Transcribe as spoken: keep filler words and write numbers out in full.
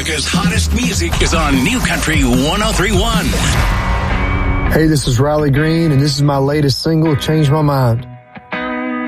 America's hottest music is on New Country one oh three point one. Hey, this is Riley Green, and this is my latest single, Change My Mind.